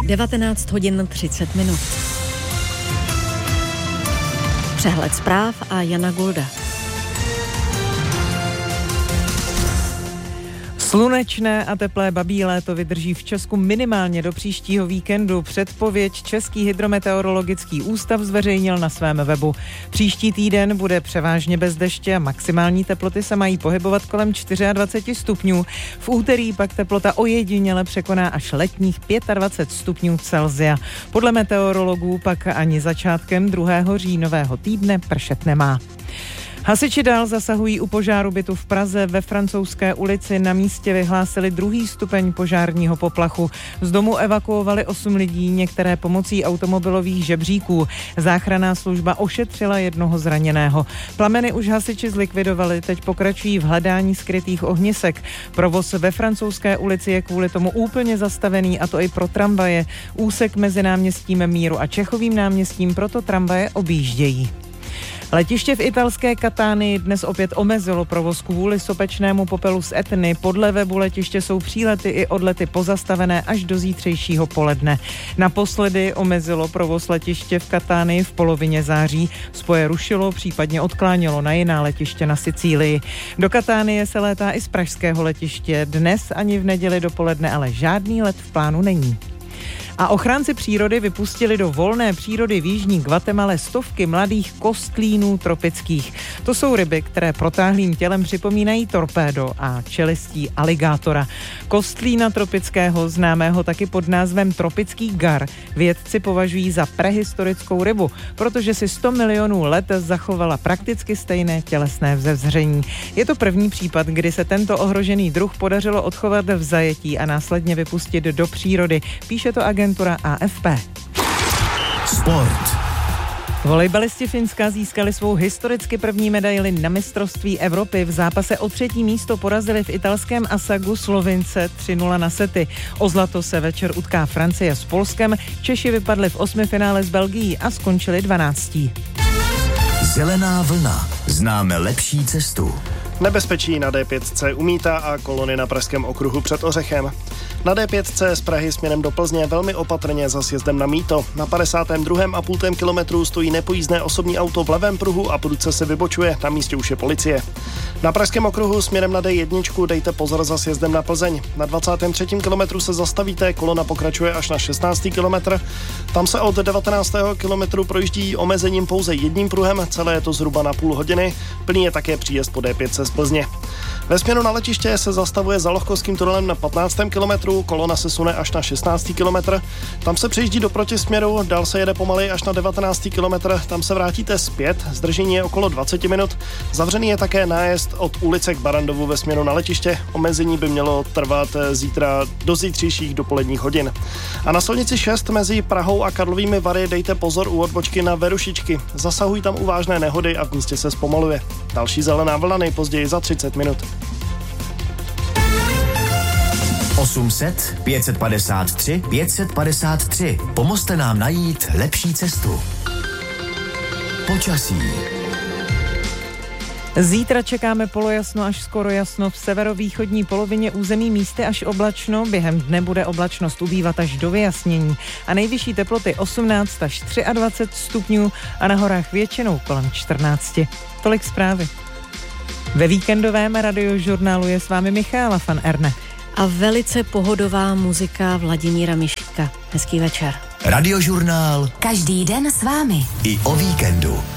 19 hodin 30 minut. Přehled zpráv a Jana Gulda. Slunečné a teplé babí léto vydrží v Česku minimálně do příštího víkendu. Předpověď Český hydrometeorologický ústav zveřejnil na svém webu. Příští týden bude převážně bez deště a maximální teploty se mají pohybovat kolem 24 stupňů. V úterý pak teplota ojediněle překoná až letních 25 stupňů Celsia. Podle meteorologů pak ani začátkem 2. říjnového týdne pršet nemá. Hasiči dál zasahují u požáru bytu v Praze. Ve Francouzské ulici na místě vyhlásili 2. stupeň požárního poplachu. Z domu evakuovali 8 lidí, některé pomocí automobilových žebříků. Záchranná služba ošetřila jednoho zraněného. Plameny už hasiči zlikvidovali, teď pokračují v hledání skrytých ohnisek. Provoz ve Francouzské ulici je kvůli tomu úplně zastavený, a to i pro tramvaje. Úsek mezi náměstím Míru a Čechovým náměstím proto tramvaje objíždějí. Letiště v italské Katánii dnes opět omezilo provoz kvůli sopečnému popelu z Etny. Podle webu letiště jsou přílety i odlety pozastavené až do zítřejšího poledne. Naposledy omezilo provoz letiště v Katánii v polovině září. Spoje rušilo, případně odklánělo na jiná letiště na Sicílii. Do Katánie se létá i z pražského letiště. Dnes ani v neděli dopoledne ale žádný let v plánu není. A ochránci přírody vypustili do volné přírody v jižní Guatemale stovky mladých kostlínů tropických. To jsou ryby, které protáhlým tělem připomínají torpédo a čelistí aligátora. Kostlína tropického, známého taky pod názvem tropický gar, vědci považují za prehistorickou rybu, protože si 100 milionů let zachovala prakticky stejné tělesné vzezření. Je to první případ, kdy se tento ohrožený druh podařilo odchovat v zajetí a následně vypustit do přírody, píše to agentura AFP. Sport. Volejbalisti Finska získali svou historicky první medaili na mistrovství Evropy. V zápase o 3. místo porazili v italském Asagu Slovince 3-0 na sety. O zlato se večer utká Francie s Polskem. Češi vypadli v 8. finále s Belgií a skončili 12. Zelená vlna. Známe lepší cestu. Nebezpečí na D5 umítá a kolony na Pražském okruhu před Ořechem. Na D5 z Prahy směrem do Plzně velmi opatrně za sjezdem na Mýto. Na 52,5 kilometru stojí nepojízdné osobní auto v levém pruhu a prudce se vybočuje. Na místě už je policie. Na Pražském okruhu směrem na D1 dejte pozor za sjezdem na Plzeň. Na 23. kilometru se zastavíte, kolona pokračuje až na 16. kilometr. Tam se od 19. kilometru projíždí omezením pouze jedním pruhem, celé je to zhruba na půl hodiny. Plný je také příjezd po D5 z Plzně. Ve směru na letiště se zastavuje za Lohkovským tunelem na 15. kilometru, kolona se sune až na 16. kilometr. Tam se přejíždí do protisměru, dál se jede pomaly až na 19. kilometr, tam se vrátíte zpět, zdržení je okolo 20 minut. Zavřený je také nájezd od ulice k Barandovu ve směru na letiště. Omezení by mělo trvat zítra do zítřejších dopoledních hodin. A na silnici 6 mezi Prahou a Karlovými Vary dejte pozor u odbočky na Verušičky. Zasahují tam u vážné nehody a v místě se zpomaluje. Další zelená vlna nejpozději za 30 minut. 800 553 553. Pomozte nám najít lepší cestu. Počasí. Zítra čekáme polojasno až skoro jasno, v severovýchodní polovině území místy až oblačno, během dne bude oblačnost ubývat až do vyjasnění a nejvyšší teploty 18 až 23 stupňů a na horách většinou kolem 14. Tolik zprávy. Ve víkendovém radiožurnálu je s vámi Michaela van Erne. A velice pohodová muzika Vladimíra Mišíka. Hezký večer. Radiožurnál. Každý den s vámi. I o víkendu.